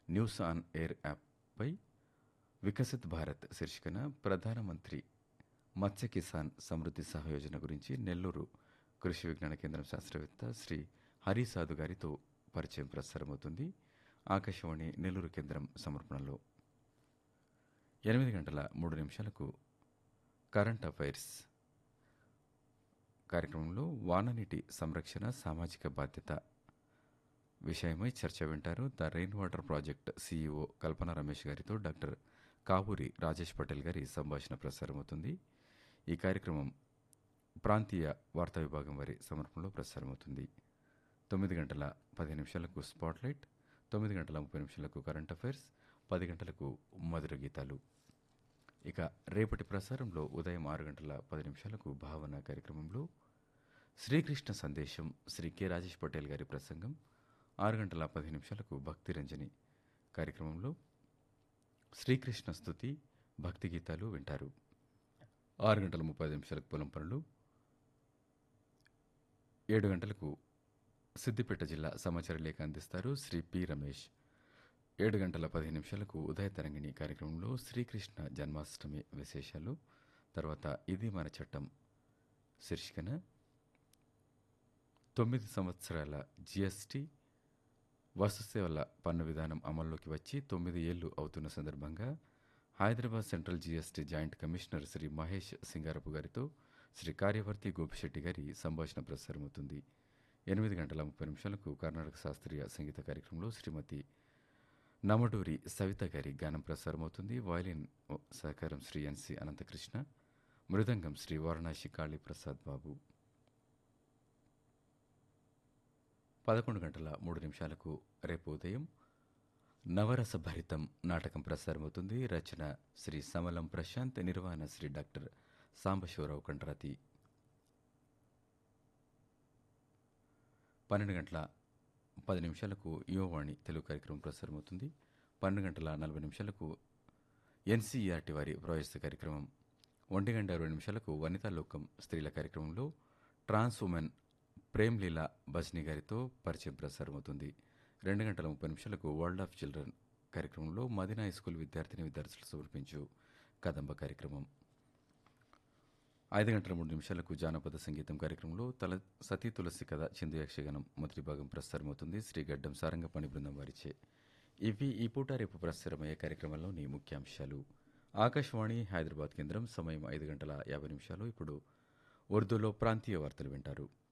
News on air యాప్పై Viksit Bharat శీర్షికన ప్రధానమంత్రి మత్స్య కిసాన్ సమృద్ధి సహయోజన గురించి నెల్లూరు కృషి విజ్ఞాన కేంద్రం శాస్త్రవేత్త శ్రీ హరిసాధు గారితో పరిచయం ప్రసారమవుతుంది. ఆకాశవాణి నెల్లూరు కేంద్రం సమర్పణలో 8:03 కరెంట్ అఫైర్స్ కార్యక్రమంలో వాననీటి సంరక్షణ సామాజిక బాధ్యత విషయమై చర్చ వింటారు. The rain water project CEO కల్పన రమేష్ గారితో డాక్టర్ కావూరి రాజేష్ పటేల్ గారి సంభాషణ ప్రసారమవుతుంది. ఈ కార్యక్రమం ప్రాంతీయ వార్తా విభాగం వారి సమర్పణలో ప్రసారమవుతుంది. 9:15 స్పాట్లైట్, 9:30 కరెంట్ అఫైర్స్, 10 మధుర గీతాలు. ఇక రేపటి ప్రసారంలో ఉదయం 6:10 భావన కార్యక్రమంలో శ్రీకృష్ణ సందేశం శ్రీ కె రాజేష్ పటేల్ గారి ప్రసంగం, 6:10 భక్తి రంజని కార్యక్రమంలో శ్రీకృష్ణ స్తుతి భక్తి గీతాలు వింటారు. 6:30 పొలం పనులు, 7 గంటలకు సిద్దిపేట జిల్లా సమాచార లేఖ అందిస్తారు శ్రీ పి రమేష్. 7:15 ఉదయ తరంగిణి కార్యక్రమంలో శ్రీకృష్ణ జన్మాష్టమి విశేషాలు, తర్వాత ఇది మన చట్టం శీర్షికన 9 సంవత్సరాల జీఎస్టీ వస్తుసేవల పన్ను విధానం అమల్లోకి వచ్చి 9 ఏళ్లు అవుతున్న సందర్భంగా Hyderabad central GST joint commissioner Shri Mahesh Singarapu గారితో శ్రీ కార్యవర్తి గోపిశెట్టి గారి సంభాషణ ప్రసారమవుతుంది. 8:30 కర్ణాటక శాస్త్రీయ సంగీత కార్యక్రమంలో శ్రీమతి నమడూరి సవిత గారి గానం ప్రసారమవుతుంది. వయలిన్ సహకారం శ్రీ ఎన్సి అనంతకృష్ణ, మృదంగం శ్రీ వారణాసి కాళీ ప్రసాద్ బాబు. 11:03 రేపు ఉదయం నవరస భరితం నాటకం ప్రసారమవుతుంది. రచన శ్రీ సమలం ప్రశాంత్, నిర్వహణ శ్రీ డాక్టర్ సాంబశివరావు కండ్రాతి. 12:10 యువవాణి తెలుగు కార్యక్రమం ప్రసారమవుతుంది. 12:40 ఎన్సీఈఆర్టీ వారి ప్రవేశ కార్యక్రమం. 1:20 వనితా లోకం స్త్రీల కార్యక్రమంలో ట్రాన్స్ ఉమెన్ ప్రేమ్లీలా బజ్ని గారితో పరిచయం ప్రసారమవుతుంది. 2:30 వరల్డ్ ఆఫ్ చిల్డ్రన్ కార్యక్రమంలో మదీనా హైస్కూల్ విద్యార్థులు సమర్పించు కదంబ కార్యక్రమం. 5:03 జానపద సంగీతం కార్యక్రమంలో సతీ తులసి కథ చిందు యక్షగానం మొదటి భాగం ప్రసారమవుతుంది శ్రీ గడ్డం సారంగపాణి బృందం వారిచే. ఇవి ఈ పూట రేపు ప్రసారమయ్యే కార్యక్రమంలోని ముఖ్యాంశాలు. ఆకాశవాణి హైదరాబాద్ కేంద్రం, సమయం 5:50. ఇప్పుడు ఉర్దూలో ప్రాంతీయ వార్తలు వింటారు.